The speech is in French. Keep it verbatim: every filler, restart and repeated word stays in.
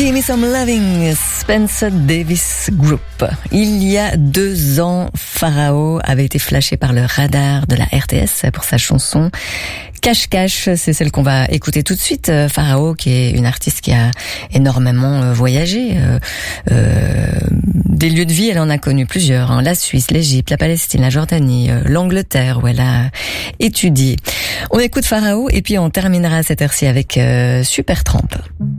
Give Me Some Loving, Spencer Davis Group. Il y a deux ans, Pharao avait été flashé par le radar de la R T S pour sa chanson Cache Cache. C'est celle qu'on va écouter tout de suite. Pharao, qui est une artiste qui a énormément voyagé. Euh, euh, des lieux de vie, elle en a connu plusieurs. Hein. La Suisse, l'Égypte, la Palestine, la Jordanie, euh, l'Angleterre, où elle a étudié. On écoute Pharao et puis on terminera cette heure-ci avec euh, Supertramp.